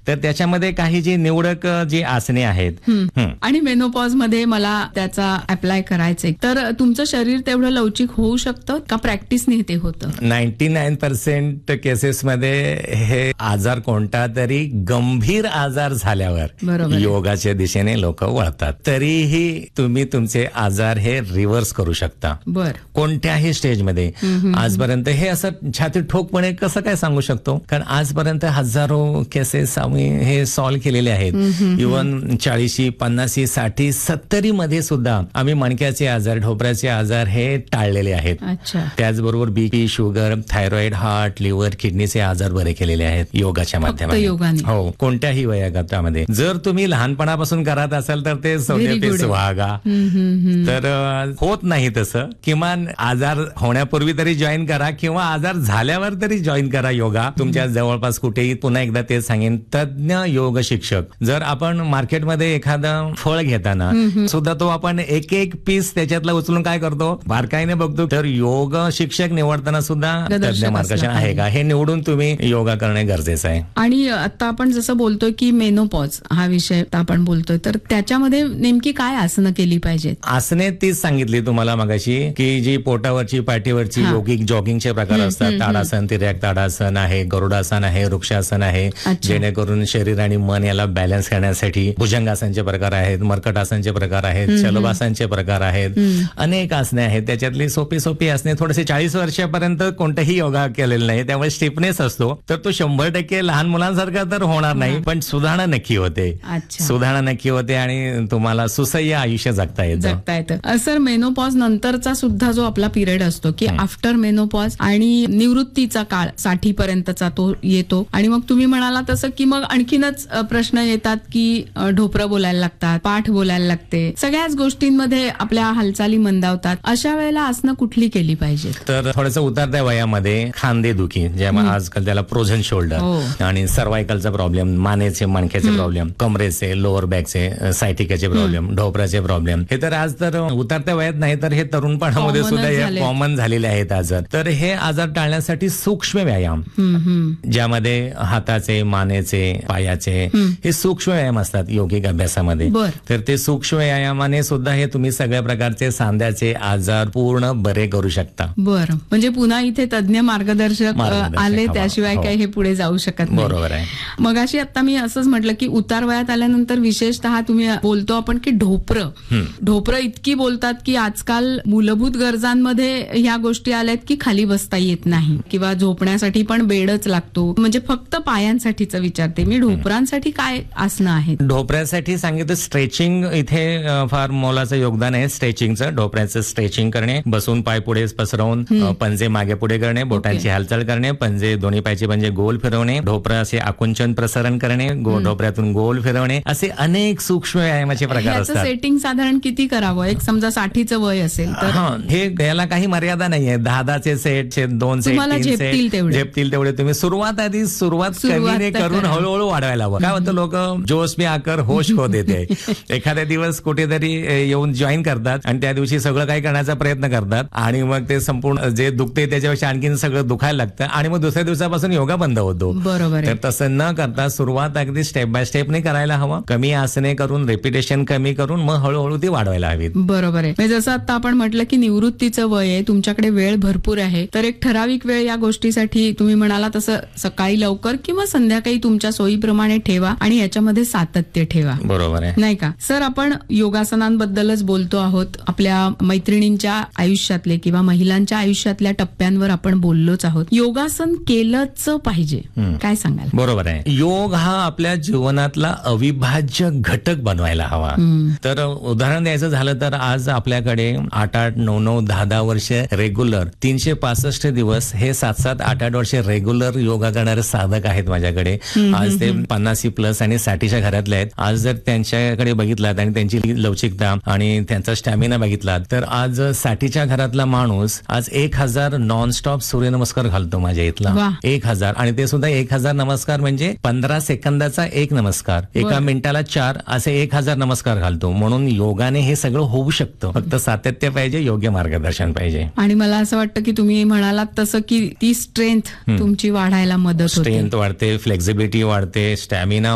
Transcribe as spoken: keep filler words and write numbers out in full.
तर त्याच्यामध्ये काही जी निवडक जी आसने आहेत. आणि मेनोपॉज मध्ये मला त्याचा अप्लाय करायचंय, तर तुमचं शरीर तेवढं लवचिक होऊ शकतं का प्रॅक्टिसने ते होतं? नाईन्टी नाईन पर्सेंट केसेस मध्ये हे आजार कोणता तरी गंभीर आजार झाल्यावर योगाच्या दिशेने लोक वळतात. तरीही तुम्ही तुमचे आजार हे रिव्हर्स करू शकता. बर. कोणत्याही स्टेजमध्ये. आजपर्यंत हे असं छाती ठोकपणे कसं काय सांगू शकतो, कारण आजपर्यंत हजारो केसेस आम्ही हे सॉल्व्ह केलेले आहेत. इव्हन चाळीशी पन्नासी साठी सत्तरी मध्ये सुद्धा आम्ही मणक्याचे आजार, ढोपऱ्याचे आजार हे टाळलेले आहेत. त्याचबरोबर BP, sugar, thyroid, heart, liver, किडनीचे आजार बरे केलेले आहेत योगाच्या माध्यमातून. हो, कोणत्याही वयोगटामध्ये जर तुम्ही लहानपणापासून करत असाल तर ते सौंदर्य सुहागा. तर होत नाही तसं, किमान आजार होण्यापूर्वी तरी जॉईन करा किंवा आजार झाल्यावर तरी जॉईन करा योगा. तुमच्या जवळपास कुठेही. पुन्हा एकदा तेच सांगेन, तज्ञ योग शिक्षक. जर आपण मार्केटमध्ये एखादं फळ घेताना सुद्धा तो आपण एक एक पीस त्याच्यातला उचलून काय करतो, बारकाईने बघतो. तर योग शिक्षक निवडताना सुद्धा तज्ञ मार्गदर्शन आहे का हे निवडून तुम्ही योगा करणे गरजेचं आहे. आणि आता आपण जसं बोलतोय की मेनोपॉज हा विषय आपण बोलतोय, तर त्याच्यामध्ये नेमकी काय आसनं केली पाहिजेत? आसने तीच सांगितली तुम्हाला मगाशी, की जी पोटावरची, पाठीवरची योगिक जॉगिंगचे प्रकार असतात. ताडासन, तिर्यक ताडासन आहे, गरुडासन आहे, वृक्षासन आहे, जेणेकरून शरीर आणि मन याला बॅलन्स करण्यासाठी. भुजंगासनचे प्रकार आहेत, मर्कटासनचे प्रकार आहेत, शलभासनचे प्रकार आहेत, अनेक आसने आहेत. त्याच्यातली सोपी सोपी आसने. थोडेसे चाळीस वर्षापर्यंत कोणताही योगा केलेला नाही, त्यामुळे स्टिफनेस असतो, तर तो शंभर टक्के लहान मुलांसारखा तर होणार नाही, पण सुधारणा नक्की होते. सुधारणा नक्की होते आणि तुम्हाला सुसह्य आयुष्य जगता येतं. जगता येतं. सर, मेनोपॉज नंतरचा सुद्धा जो आपला पिरियड असतो, की आफ्टर मेनोपॉज आणि निवृत्तीचा काळ साठी पर्यंतचा तो येतो, आणि मग तुम्ही म्हणाला तसं की मग आणखीनच प्रश्न येतात की ढोपरं बोलायला लागतात, पाठ बोलायला लागते, सगळ्याच गोष्टींमध्ये आपल्या हालचाली मंदावतात. अशा वेळेला आसनं कुठली केली पाहिजे? तर थोडंसं उतरत्या वयामध्ये खांदे दुखी, ज्यामुळे आजकाल त्याला प्रोझन शोल्डर, आणि सर्वायकलचा प्रॉब्लेम, मानेचे मणक्याचे प्रॉब्लेम, कमरेचे, लोअर बॅकचे, सायटिकाचे प्रॉब्लेम, ढोपराचे प्रॉब्लेम, हे तर आज तर उतरत्या वयात नाही तर हे तरुणपणामध्ये सुद्धा हे कॉमन झालेले आहेत आजार. तर हे आजार टाळण्यासाठी सूक्ष्म व्यायाम, ज्यामध्ये हाताचे, मानेचे, पायाचे हे सूक्ष्म व्यायाम असतात योगिक अभ्यासामध्ये. तर ते सूक्ष्म व्यायामाने सुद्धा हे तुम्ही सगळ्या प्रकारचे सांध्याचे आजार पूर्ण बरे करू शकता. बरं, म्हणजे पुन्हा इथे तज्ञ मार्गदर्शक आले त्याशिवाय काही हे पुढे जाऊ शकत नाही. बरोबर आहे. मग अशी आता मी असंच म्हटलं की उतार वयात आल्यानंतर विशेषतः तुम्ही बोलतो आपण की ढोपरं ढोपरं इतकी बोलतात की आजकाल मूलभूत गरजांमध्ये ह्या गोष्टी आल्यात की खाली बसता येत नाही किंवा झोपण्यासाठी पण बेडच लागतो. म्हणजे फक्त पायांसाठीच विचारते मी, ढोपरांसाठी काय आसनं आहेत? ढोपऱ्यासाठी सांगितलं स्ट्रेचिंग इथे फार मोलाचं योगदान आहे. स्ट्रेचिंगचं, ढोपऱ्याचं स्ट्रेचिंग करणे, बसून पाय पुढे पसरवून पंजे मागे पुढे करणे, बोटांची हालचाल करणे, पंजे दोन्ही पायचे पंजे गोल फिरवणे, ढोपरा असे आकुंचन प्रसारण करणे, ढोपऱ्यातून गोल फिरवणे, असे अनेक सूक्ष्म व्यायामाचे प्रकार असतात. सेटिंग साधारण किती करावं? एक समजा साठीचं वय असेल तर हे याला काही मर्यादा नाहीये. दहा दहाचे सेट, दोन सेट, तीन सेट झेपतील तेवढे तुम्ही सुरुवात आधी सुरुवात कमीने करून हळूहळू वाढवायला हवं. काय होतं, लोक जोश में आकर होश खो देते. एखाद्या दिवस कुठेतरी येऊन जॉईन करतात आणि त्या दिवशी सगळं काही करण्याचा प्रयत्न करतात आणि मग ते संपूर्ण जे दुखते त्याच्यापेक्षा आणखीन सगळं दुखायला लागतं आणि मग दुसऱ्या दिवसापासून योगा बंद होतो. बरोबर. तर तसं न करता सुरुवात अगदी स्टेप बाय स्टेपने करायला हवं. कमी आसने करून, रेपिटेशन कमी करून मग हळूहळू ती वाढवायला हवी. बरोबर आहे. जसं आता आपण म्हटलं की निवृत्तीचं वय आहे, तुमच्याकडे वेळ भरपूर आहे, तर एक ठराविक वेळ या गोष्टीसाठी तुम्ही म्हणाला तसं सकाळी लवकर किंवा संध्याकाळी तुमच्या सोयीप्रमाणे ठेवा आणि याच्यामध्ये सातत्य ठेवा. बरोबर आहे, नाही का? सर, आपण योगासनांबद्दलच बोलतो आहोत. आपल्या मैत्रिणींच्या आयुष्यातले किंवा महिलांच्या आयुष्यातल्या टप्प्यांवर आपण बोललोच आहोत. योगासन केलंच पाहिजे, काय सांगाल? बरोबर आहे. योग हा आपल्या जीवनातला अविभाज्य घटक बनवायला हवा. तर उदाहरण द्यायचं झालं तर आज आपल्याकडे आठ आठ नऊ नऊ दहा दहा वर्ष रेग्युलर, तीनशे पासष्ट दिवस हे सात सात आठ आठ वर्ष रेग्युलर योगा करणारे साधक आहेत माझ्याकडे. आज ते पन्नासी प्लस आणि साठीच्या घरातले आहेत. आज जर त्यांच्याकडे बघितलात आणि त्यांची लवचिकता आणि त्यांचा स्टॅमिना बघितला तर आज साठीच्या घरातला माणूस आज एक हजार नॉनस्टॉप सूर्यनमस्कार घालतो माझ्या इथला. एक हजार, आणि ते सुद्धा एक हजार नमस्कार म्हणजे पंधरा सेकंदाचा एक नमस्कार, एका मिनिटाला चार, असे एक हजार नमस्कार घालतो. म्हणून योगाने हे सगळं होऊ शकतं, फक्त सातत्य पाहिजे, योग्य मार्गदर्शन पाहिजे. आणि मला असं वाटतं की तुम्ही म्हणालात तसं की ती स्ट्रेंथ तुमची वाढायला मदत होते. स्ट्रेंथ वाढते, फ्लेक्झिबिलिटी वाढते, स्टॅमिना